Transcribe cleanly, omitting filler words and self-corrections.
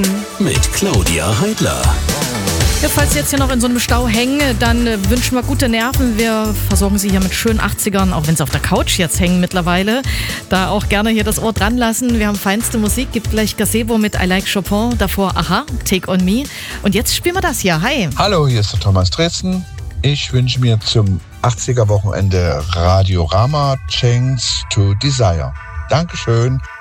Mit Claudia Heidler. Ja, falls Sie jetzt hier noch in so einem Stau hängen, dann wünschen wir gute Nerven. Wir versorgen Sie hier mit schönen 80ern, auch wenn Sie auf der Couch jetzt hängen mittlerweile. Da auch gerne hier das Ohr dran lassen. Wir haben feinste Musik, gibt gleich Gazebo mit I Like Chopin, davor Aha, Take On Me. Und jetzt spielen wir das hier. Hi. Hallo, hier ist der Thomas Dresden. Ich wünsche mir zum 80er-Wochenende Radiorama Change to Desire. Dankeschön.